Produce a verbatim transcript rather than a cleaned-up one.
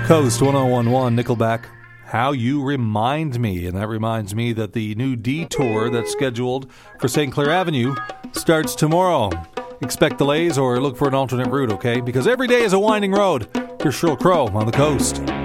Coast one oh one one, Nickelback, How You Remind Me. And that reminds me that the new detour that's scheduled for Saint Clair Avenue starts tomorrow. Expect delays or look for an alternate route, okay? Because every day is a winding road. Here's Sheryl Crow on the Coast.